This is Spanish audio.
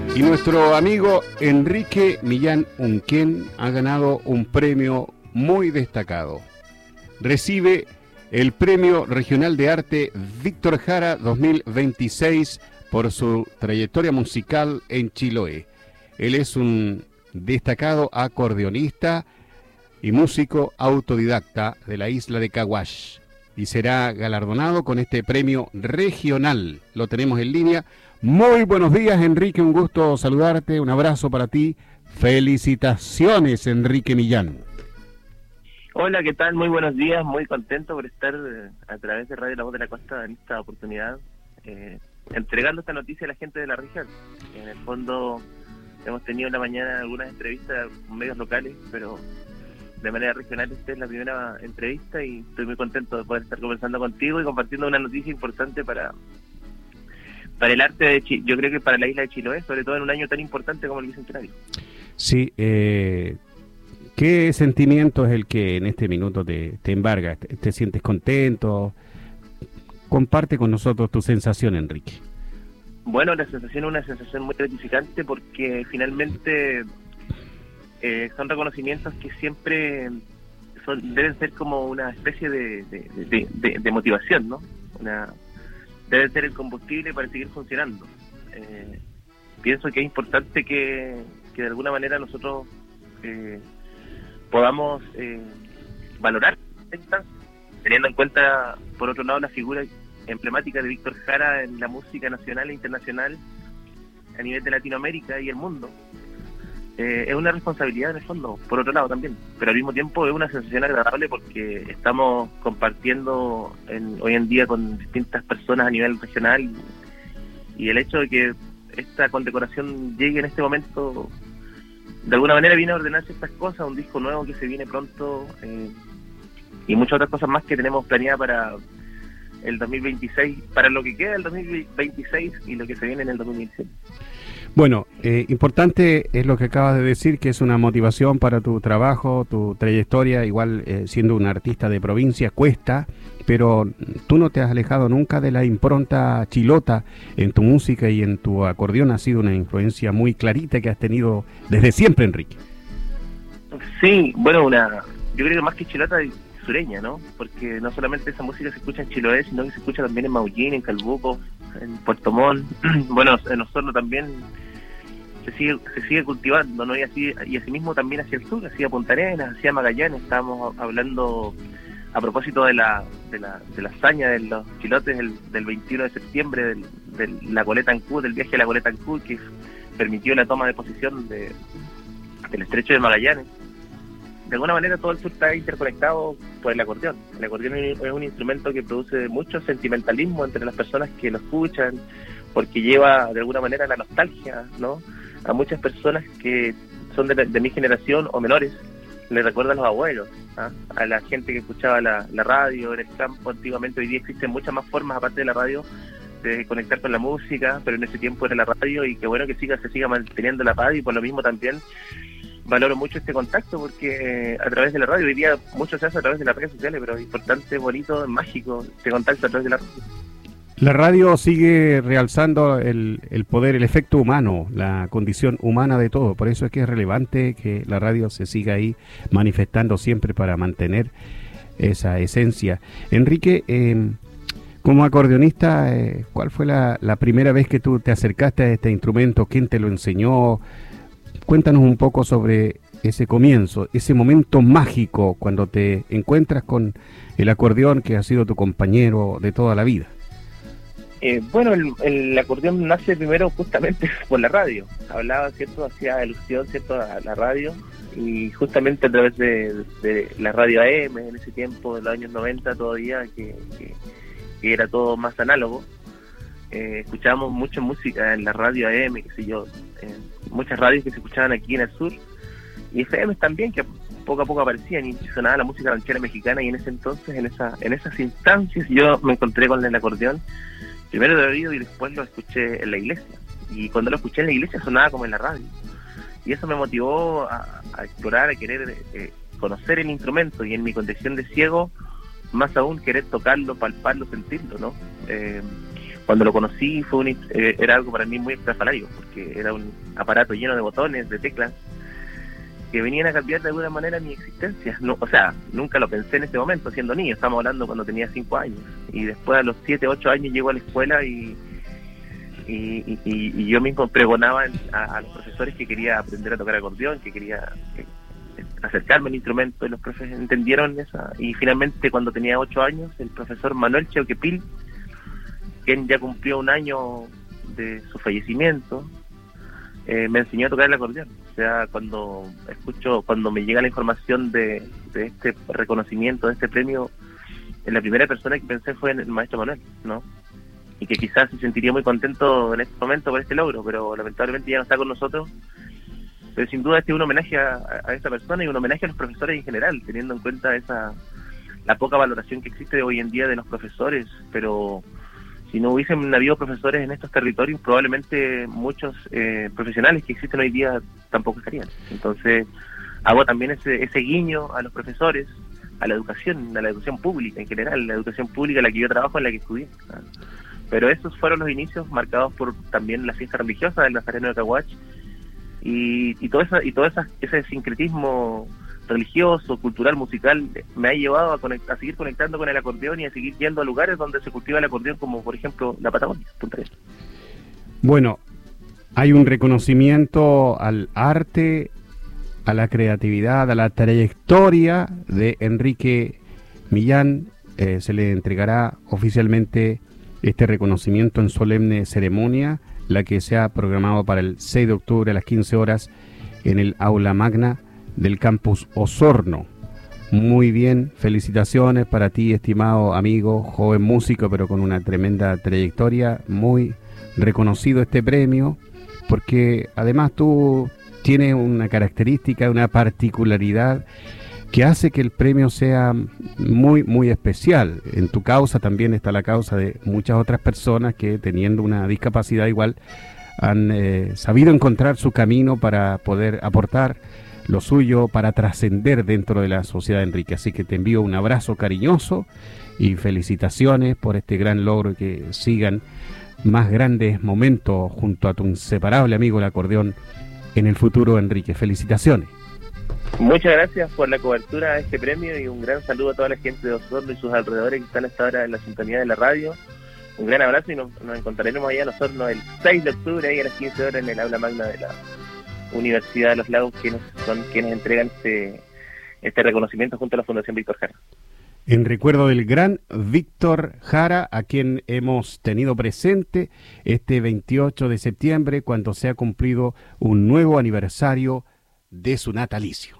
Y nuestro amigo Enrique Millán Unquén ha ganado un premio muy destacado. Recibe el Premio Regional de Arte Víctor Jara 2026 por su trayectoria musical en Chiloé. Él es un destacado acordeonista y músico autodidacta de la isla de Caguas y será galardonado con este premio regional. Lo tenemos en línea. Muy buenos días, Enrique, un gusto saludarte, un abrazo para ti. Felicitaciones, Enrique Millán. Hola, ¿qué tal? Muy buenos días, muy contento por estar a través de Radio La Voz de la Costa en esta oportunidad, entregando esta noticia a la gente de la región. En el fondo hemos tenido en la mañana algunas entrevistas con medios locales, pero de manera regional esta es la primera entrevista y estoy muy contento de poder estar conversando contigo y compartiendo una noticia importante para el arte de Chile, yo creo que para la isla de Chiloé, sobre todo en un año tan importante como el Bicentenario. Sí, ¿qué sentimiento es el que en este minuto te embarga? ¿Te sientes contento? Comparte con nosotros tu sensación, Enrique. Bueno, la sensación es una sensación muy gratificante porque finalmente son reconocimientos que siempre deben ser como una especie de motivación, ¿no? Debe ser el combustible para seguir funcionando. Pienso que es importante que de alguna manera nosotros podamos valorar esta instancia, teniendo en cuenta, por otro lado, la figura emblemática de Víctor Jara en la música nacional e internacional a nivel de Latinoamérica y el mundo. Es una responsabilidad en el fondo, por otro lado también, pero al mismo tiempo es una sensación agradable porque estamos compartiendo hoy en día con distintas personas a nivel regional y el hecho de que esta condecoración llegue en este momento de alguna manera viene a ordenar ciertas cosas, un disco nuevo que se viene pronto y muchas otras cosas más que tenemos planeadas para el 2026, para lo que queda del 2026 y lo que se viene en el 2027. Bueno, importante es lo que acabas de decir, que es una motivación para tu trabajo, tu trayectoria, igual siendo un artista de provincia cuesta, pero tú no te has alejado nunca de la impronta chilota en tu música y en tu acordeón. Ha sido una influencia muy clarita que has tenido desde siempre, Enrique. Sí, bueno, yo creo que más que chilota, sureña, ¿no? Porque no solamente esa música se escucha en Chiloé, sino que se escucha también en Maullín, en Calbuco, en Puerto Montt. Bueno, en Osorno también se sigue cultivando, ¿no? Y asimismo también hacia el sur, hacia Punta Arenas, hacia Magallanes. Estábamos hablando a propósito de la hazaña de los chilotes del 21 de septiembre de la Goleta Ancud, del viaje a la Goleta Ancud, que permitió la toma de posesión del estrecho de Magallanes. De alguna manera todo el sur está interconectado por el acordeón. El acordeón es un instrumento que produce mucho sentimentalismo entre las personas que lo escuchan, porque lleva de alguna manera la nostalgia, ¿no? A muchas personas que son de mi generación o menores, le recuerdan a los abuelos, ¿ah? A la gente que escuchaba la radio en el campo antiguamente. Hoy día existen muchas más formas, aparte de la radio, de conectar con la música, pero en ese tiempo era la radio y qué bueno que se siga manteniendo la radio y por lo mismo también valoro mucho este contacto porque a través de la radio, hoy día mucho se hace a través de las redes sociales, pero es importante, bonito, mágico este contacto a través de la radio. La radio sigue realzando el poder, el efecto humano, la condición humana de todo. Por eso es que es relevante que la radio se siga ahí manifestando siempre para mantener esa esencia. Enrique, como acordeonista, ¿cuál fue la primera vez que tú te acercaste a este instrumento? ¿Quién te lo enseñó? Cuéntanos un poco sobre ese comienzo, ese momento mágico cuando te encuentras con el acordeón que ha sido tu compañero de toda la vida. Bueno, el acordeón nace primero justamente por la radio. Hablaba, ¿cierto? Hacía alusión, ¿cierto? A la radio y justamente a través de la radio AM en ese tiempo, de los años 90 todavía, que era todo más análogo. Escuchábamos mucha música en la radio AM, qué sé yo, muchas radios que se escuchaban aquí en el sur y FM también, que poco a poco aparecían y sonaba la música ranchera mexicana, y en ese entonces, en esas instancias, yo me encontré con el acordeón, primero de oído y después lo escuché en la iglesia, y cuando lo escuché en la iglesia sonaba como en la radio, y eso me motivó a explorar, a querer conocer el instrumento, y en mi condición de ciego, más aún querer tocarlo, palparlo, sentirlo, ¿no? cuando lo conocí era algo para mí muy estrafalario, porque era un aparato lleno de botones, de teclas, que venían a cambiar de alguna manera mi existencia. No, o sea, nunca lo pensé en ese momento, siendo niño. Estamos hablando cuando tenía 5 años. Y después a los 7, 8 años llego a la escuela y yo mismo pregonaba a los profesores que quería aprender a tocar acordeón, que quería acercarme al instrumento, y los profesores entendieron esa. Y finalmente, cuando tenía 8 años, el profesor Manuel Cheuquepil, quien ya cumplió 1 año de su fallecimiento, me enseñó a tocar el acordeón. O sea, cuando me llega la información de este reconocimiento, de este premio, la primera persona que pensé fue en el maestro Manuel, ¿no? Y que quizás se sentiría muy contento en este momento por este logro, pero lamentablemente ya no está con nosotros. Pero sin duda este es un homenaje a esa persona y un homenaje a los profesores en general, teniendo en cuenta la poca valoración que existe hoy en día de los profesores. Pero si no hubiesen habido profesores en estos territorios, probablemente muchos profesionales que existen hoy día tampoco estarían. Entonces hago también ese guiño a los profesores, a la educación pública en general, la educación pública en la que yo trabajo, en la que estudié. Pero esos fueron los inicios marcados por también la fiesta religiosa del Nazareno de Caguach, y todo ese sincretismo religioso, cultural, musical, me ha llevado a seguir conectando con el acordeón y a seguir yendo a lugares donde se cultiva el acordeón, como por ejemplo la Patagonia, Punta Arenas. Bueno, hay un reconocimiento al arte, a la creatividad, a la trayectoria de Enrique Millán. Se le entregará oficialmente este reconocimiento en solemne ceremonia, la que se ha programado para el 6 de octubre a las 15 horas en el aula magna del campus Osorno. Muy bien, felicitaciones para ti, estimado amigo, joven músico, pero con una tremenda trayectoria. Muy reconocido este premio, porque además tú tienes una característica, una particularidad que hace que el premio sea muy, muy especial. En tu causa también está la causa de muchas otras personas que, teniendo una discapacidad igual, han sabido encontrar su camino para poder aportar lo suyo, para trascender dentro de la sociedad, Enrique. Así que te envío un abrazo cariñoso y felicitaciones por este gran logro, y que sigan más grandes momentos junto a tu inseparable amigo el acordeón en el futuro, Enrique. Felicitaciones. Muchas gracias por la cobertura de este premio, y un gran saludo a toda la gente de Osorno y sus alrededores que están hasta ahora en la sintonía de la radio. Un gran abrazo, y nos encontraremos allá en Osorno el 6 de octubre, ahí a las 15 horas, en el aula magna de la Universidad de los Lagos, quienes son quienes entregan este reconocimiento junto a la Fundación Víctor Jara. En recuerdo del gran Víctor Jara, a quien hemos tenido presente este 28 de septiembre, cuando se ha cumplido un nuevo aniversario de su natalicio.